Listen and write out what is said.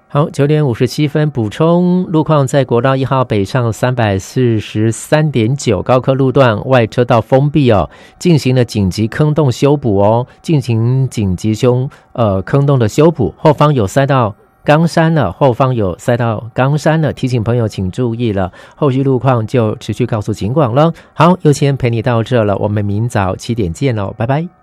好，9:57补充路况，在国道1号北上343.9高科路段外车道封闭进行了紧急坑洞修补进行紧急坑洞的修补，后方有塞到冈山了，提醒朋友请注意了，后续路况就持续告诉警广了。好，又先陪你到这了，我们明早7点见喽，拜拜。